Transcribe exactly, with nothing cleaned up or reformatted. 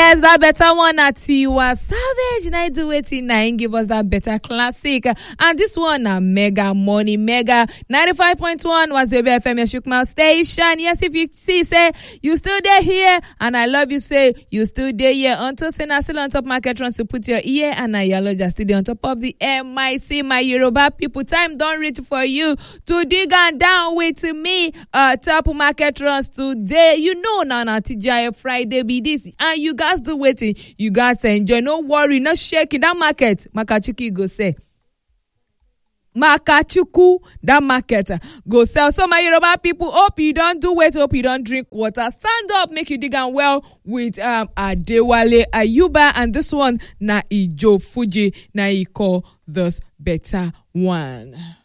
Yes, that better one at Tiwa Savage. Now do it in nine. Give us that better classic. And this one, a mega money, mega ninety-five point one was the F M Shukmal station. Yes, if you see, say, you still there here. And I love you, say, you still there here. Until say, now still on top market runs to put your ear. And I yellow just still on top of the M I C, my Yoruba people. Time don't reach for you to dig and down with me. Uh, top market runs today. You know, now, now, T G I F Friday be this. And you guys do waiting. You guys enjoy. No worry, no shaking. That market, Makachuki go say. Makachuku, that market go sell. So my Yoruba people, hope you don't do wait, hope you don't drink water. Stand up, make you dig and well with um Adewale Ayuba, and this one na Ijo Fuji na he call this better one.